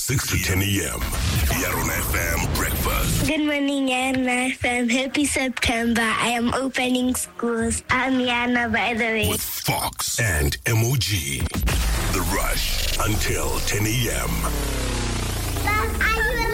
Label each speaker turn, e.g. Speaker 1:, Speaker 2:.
Speaker 1: 6 to 10 a.m. Yaron FM Breakfast.
Speaker 2: Good morning, Yana FM. Happy September. I am opening schools. I'm Yana, by the way.
Speaker 1: With Fox and MOG. The Rush until 10 a.m.
Speaker 2: Are you